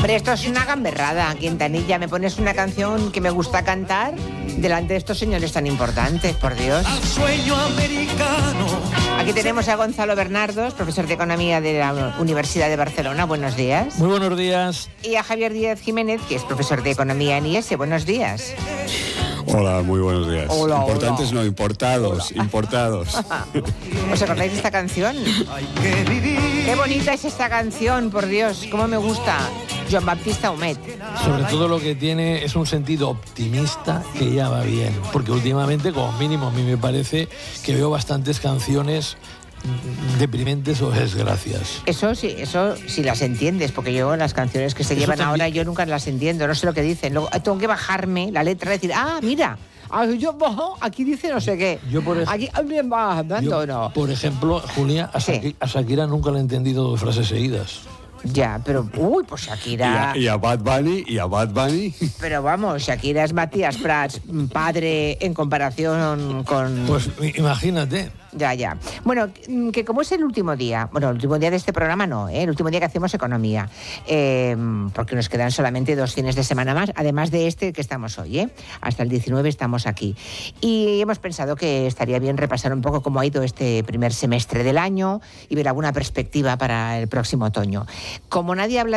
Hombre, esto es una gamberrada, Quintanilla. Me pones una canción que me gusta cantar delante de estos señores tan importantes, por Dios. Al sueño americano. Aquí tenemos a Gonzalo Bernardos, profesor de Economía de la Universidad de Barcelona. Buenos días. Muy buenos días. Y a Javier Díaz Jiménez, que es profesor de Economía en IES. Buenos días. Hola, muy buenos días. Hola, Importantes hola. no, importados, Hola. importados. ¿Os acordáis de esta canción? Qué bonita es esta canción, por Dios, cómo me gusta. Joan Baptista Humet. Sobre todo lo que tiene es un sentido optimista que ya va bien, porque últimamente, como mínimo, a mí me parece que veo bastantes canciones deprimentes o desgracias. Eso sí las entiendes, porque yo las canciones que se Eso llevan también. ahora yo nunca las entiendo, no sé lo que dicen. Luego tengo que bajarme la letra y decir, mira, aquí dice no sé qué. Yo por ej- Aquí alguien va hablando o no. Por ejemplo, Julia, Sí. a Shakira nunca le he entendido dos frases seguidas. Ya, pero pues Shakira. Y a Bad Bunny. Pero vamos, Shakira es Matías Prats, padre en comparación con. Pues imagínate. Ya. Bueno, que como es el último día de este programa no, el último día que hacemos economía, porque nos quedan solamente 2 fines de semana más, además de este que estamos hoy, hasta el 19 estamos aquí. Y hemos pensado que estaría bien repasar un poco cómo ha ido este primer semestre del año y ver alguna perspectiva para el próximo otoño. Como nadie habla